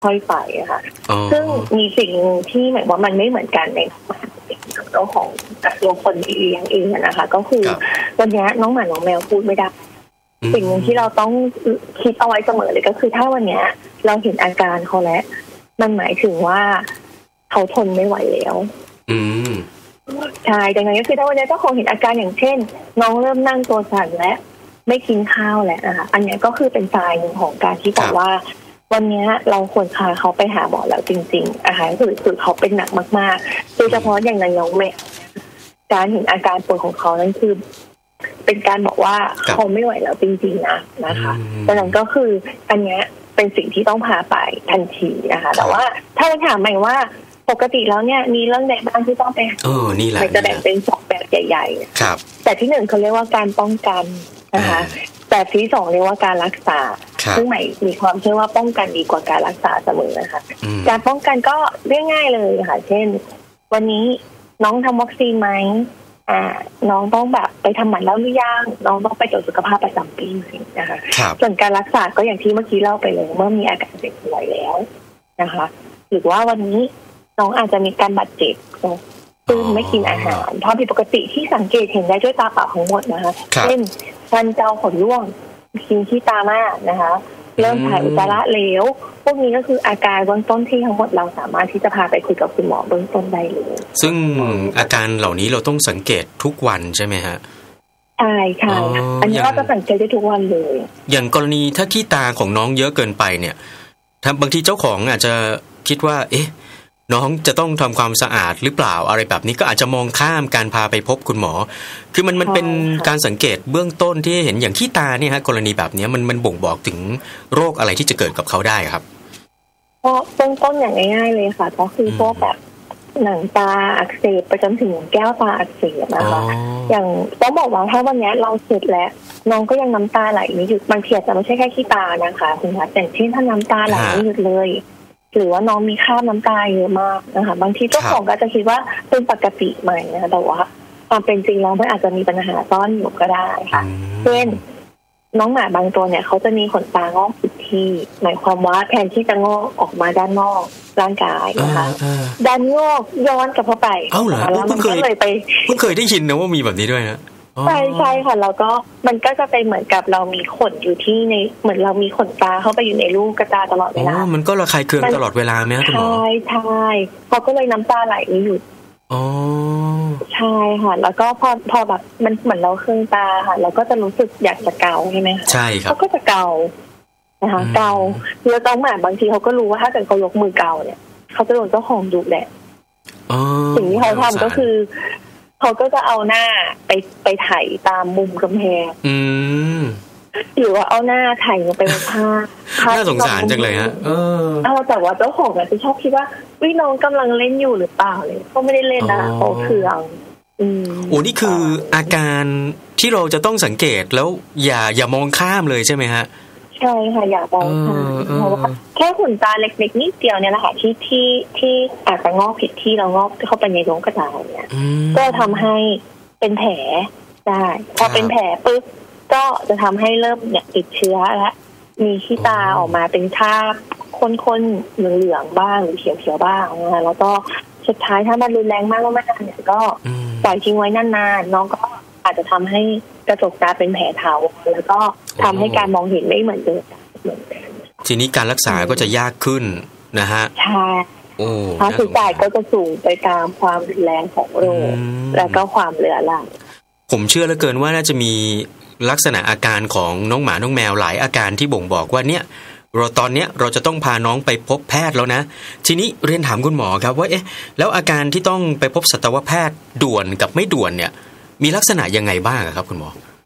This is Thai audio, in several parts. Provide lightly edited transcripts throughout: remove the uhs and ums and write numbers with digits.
ค่อยไปค่ะซึ่งมีสิ่งที่หมายว่ามันไม่เหมือนกันในเรื่องของตัวคนเลี้ยงเองนะคะก็คือวันนี้น้องหมาน้องแมวพูดไม่ได้สิ่งนึงที่เราต้องคิดเอาไว้เสมอเลยก็คือถ้าวันนี้เราเห็นอาการเขาแล้วมันหมายถึงว่าเขาทนไม่ไหวแล้วใช่ดังนั้นก็คือถ้าวันนี้เจ้าของเห็นอาการอย่างเช่นน้องเริ่มนั่งตัวสั่นและไม่กินข้าวแล้วนะคะอันนี้ก็คือเป็นสัญญาณหนึ่งของการที่บอกว่าวันนี้เราควรพาเขาไปหาหมอแล้วจริงๆอาหารคือเขาเป็นหนักมากๆโดยเฉพาะอย่างในน้องแมวการเห็นอาการป่วยของเขานั่นคือเป็นการบอกว่าเขาไม่ไหวแล้วจริงๆนะคะดังนั้นก็คืออันนี้เป็นสิ่งที่ต้องพาไปทันทีนะคะแต่ว่าถ้าเราถามใหม่ว่าปกติแล้วเนี่ยมีเรื่องใดบ้างที่ต้องไปนี่แหละจะแบ่งเป็น2แบบใหญ่ๆแต่ที่1เขาเรียกว่าการป้องกันนะคะแต่ที่2เรียกว่าการรักษาซึ่งใหม่มีความเชื่อว่าป้องกันดีกว่าการรักษาเสมอนะคะการป้องกันก็เรียกง่ายเลยค่ะเช่นวันนี้น้องทำวัคซีนไหมน้องต้องแบบไปทำหมันแล้วหรือยังน้องต้องไปตรวจสุขภาพประจำปีนะคะส่วนการรักษาก็อย่างที่เมื่อกี้เล่าไปเลยเมื่อมีอาการเจ็บป่วยแล้วนะคะหรือว่าวันนี้น้องอาจจะมีการบาดเจ็บซึ่งไม่กินอาหารเพราะผิดปกติที่สังเกตเห็นได้ด้วยตาเปล่าทั้งหมดนะคะเช่นฟันเจ้าขนร่วงกินขี้ตามากนะคะเริ่มถ่ายอุจจาระเหลวพวกนี้ก็คืออาการเบื้องต้นที่ทั้งหมดเราสามารถที่จะพาไปคุยกับคุณหมอเบื้องต้นได้เลยซึ่งอาการเหล่านี้เราต้องสังเกตทุกวันใช่ไหมฮะใช่ค่ะอันนี้ก็จะสังเกตได้ทุกวันเลยอย่างกรณีถ้าขี้ตาของน้องเยอะเกินไปเนี่ยถ้าบางทีเจ้าของอาจจะคิดว่าน้องจะต้องทำความสะอาดหรือเปล่าอะไรแบบนี้ก็อาจจะมองข้ามการพาไปพบคุณหมอคือมันเป็นการสังเกตเบื้องต้นที่เห็นอย่างขี้ตาเนี่ยฮะกรณีแบบนี้มันบ่งบอกถึงโรคอะไรที่จะเกิดกับเขาได้ครับก็เบื้องต้นอย่างง่ายๆเลยค่ะก็คือพวกแบบหนังตาอักเสบไปจนถึงแก้วตาอักเสบนะคะอย่างต้องบอกว่าถ้าวันนี้เราเสร็จแล้วน้องก็ยังน้ำตาไหลไม่หยุดบางทีอาจจะไม่ใช่แค่ขี้ตานะคะคุณคะแต่เช่นถ้าน้ำตาไหลไม่หยุดเลยหรือว่าน้องมีคราบน้ำตาเยอะมากนะคะบางทีเจ้าของก็จะคิดว่าเป็นปกติใหม่นะคะแต่ว่าความเป็นจริงแล้วมันอาจจะมีปัญหาซ่อนอยู่ก็ได้ค่ะเช่นน้องหมาบางตัวเนี่ยเขาจะมีขนตางอกผิดที่หมายความว่าแทนที่จะงอกออกมาด้านนอกร่างกายนะคะด้านงอกย้อนกลับเข้าไปแล้วมันก็เลยไปเพิ่งเคยได้ยินนะว่ามีแบบนี้ด้วยนะใช่ค่ะแล้วก็มันก็จะเป็นเหมือนกับเรามีขนอยู่ที่ในเหมือนเรามีขนตาเข้าไปอยู่ในลูกกระตาตลอดเวลามันก็ระคายเคืองตลอดเวลาไหมคุณหมอใช่เขาก็เลยน้ำตาไหลไม่หยุดใช่ค่ะแล้วก็พอแบบมันเหมือนเราเคืองตาค่ะเราก็จะรู้สึกอยากจะเกาใช่ไหมใช่ครับเขาก็จะเกานะคะเกาแล้วน้องหมาบางทีเขาก็รู้ว่าถ้าเกิดเขายกมือเกาเนี่ยเขาจะโดนเจ้าของดุแหละสิ่งที่เขาทำก็คือเขาก็จะเอาหน้าไปไถตามมุมกำแพงหรือว่าเอาหน้าไถลงไปในผ้าน่าสงสารจังเลยฮะแต่ว่าเจ้าของจะชอบคิดว่าวิน้องกำลังเล่นอยู่หรือเปล่าเลยเขาไม่ได้เล่นนะเขาเคืองนี่คืออาการที่เราจะต้องสังเกตแล้วอย่ามองข้ามเลยใช่ไหมฮะใช่ค่ะอย่ามองข้ามเพราะว่าแค่ขนตาเล็กๆนิดเดียวเนี่ยแหละค่ะที่อาจจะงอกผิดที่เรางอกเข้าไปในดวงกระจายเนี่ยก็ทำให้เป็นแผลได้พอเป็นแผลปุ๊บก็จะทำให้เริ่มเนี่ยติดเชื้อและมีขี้ตาออกมาเป็นคราบข้นๆเหลืองๆบ้างหรือเขียวๆบ้างนะคะแล้วก็สุดท้ายถ้ามันรุนแรงมากๆเนี่ยก็ปล่อยทิ้งไว้นานๆน้องก็อาจจะทำให้กระจกตาเป็นแผลเทาแล้วก็ทำให้การมองเห็นไม่เหมือนเดิมทีนี้การรักษาก็จะยากขึ้นนะฮะใช่ค่าใช้จ่ายก็จะสูงไปตามความรุนแรงของโรคและก็ความเหลือหลังผมเชื่อเหลือเกินว่าน่าจะมีลักษณะอาการของน้องหมาน้องแมวหลายอาการที่บ่งบอกว่าเนี่ยตอนเนี้ยเราจะต้องพาน้องไปพบแพทย์แล้วนะทีนี้เรียนถามคุณหมอครับว่าแล้วอาการที่ต้องไปพบสัตวแพทย์ด่วนกับไม่ด่วนเนี่ยมีลักษณะยังไงบ้างครับคุณหมอ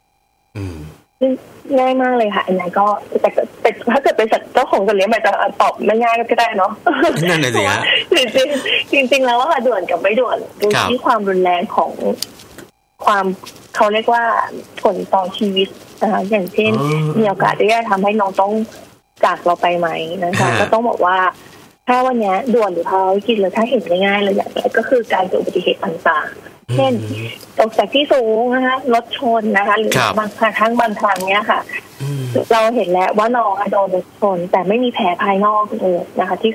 ง่ายมากเลยค่ะอันนั้นก็แต่ถ้าเกิดเป็นสัตว์เจ้าของสัตว์เลี้ยงมันจะตอบไม่ง่ายก็ได้เนาะนั่นเลยสิฮะจริงแล้วว่าด่วนกับไม่ด่วนดูที่ความรุนแรงของความเขาเรียกว่าผลต่อชีวิตนะคะอย่างเช่นมีโอกาสที่จะทำให้น้องต้องจากเราไปไหมนะคะก็ต้องบอกว่าถ้าวันนี้ด่วนหรือภาวะวิกฤตเลยถ้าเห็นง่ายๆเลยอย่างแรกก็คือการเกิดอุบัติเหตุต่างเช่นตกจากที่สูงนะคะรถชนนะคะหรือบางครั้งเนี้ยค่ะเราเห็นแล้วว่าน้องโดนรถชนแต่ไม่มีแผลภายนอกเลยนะคะที่